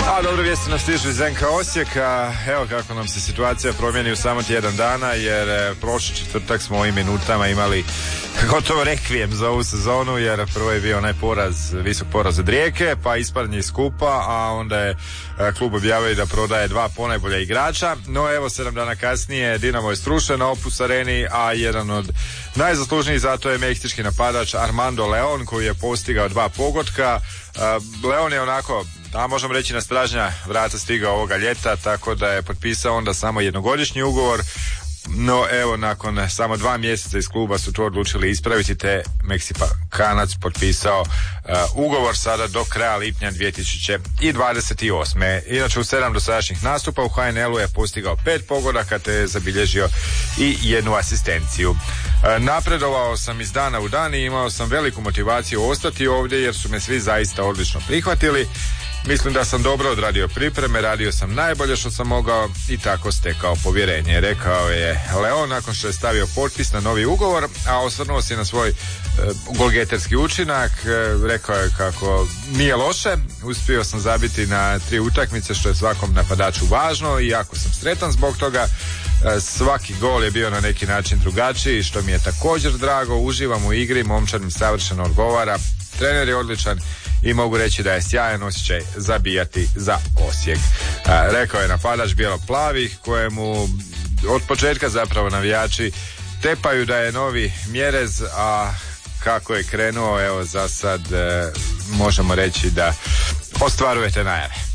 A dobro vijesti nam stižu iz NK Osijeka. Evo kako nam se situacija promijeni u samo tjedan dana, jer prošli četvrtak smo u ovim minutama imali gotovo rekvijem za ovu sezonu, jer prvo je bio onaj visok poraz od Rijeke, pa ispadanje iz kupa, a onda je klub objavio da prodaje 2 ponajbolja igrača. No evo 7 dana kasnije Dinamo je srušen na Opus Areni, a jedan od najzaslužnijih za to je meksički napadač Armando Leon, koji je postigao 2 pogotka. Leon je onako, možemo reći, na stražnja vrata stigao ovoga ljeta, tako da je potpisao onda samo jednogodišnji ugovor. No evo, nakon samo 2 mjeseca iz kluba su to odlučili ispraviti, te Meksikanac potpisao ugovor sada do kraja lipnja 2028. Inače u 7 dosadašnjih nastupa u HNL-u je postigao 5 pogodaka te je zabilježio i 1 asistenciju. Napredovao sam iz dana u dan i imao sam veliku motivaciju ostati ovdje, jer su me svi zaista odlično prihvatili. Mislim da sam dobro odradio pripreme, radio sam najbolje što sam mogao i tako stekao povjerenje, rekao je Leon nakon što je stavio potpis na novi ugovor, a osvrnuo se na svoj golgeterski učinak. Rekao je kako nije loše, uspio sam zabiti na 3 utakmice, što je svakom napadaču važno, i jako sam sretan zbog toga. Svaki gol je bio na neki način drugačiji, što mi je također drago. Uživam u igri, momčad mi savršeno odgovara, trener je odličan i mogu reći da je sjajan osjećaj zabijati za Osijek. Rekao je napadač bijelo-plavih, kojemu od početka zapravo navijači tepaju da je novi Mjerez, a kako je krenuo, evo za sad možemo reći da ostvarujete najave.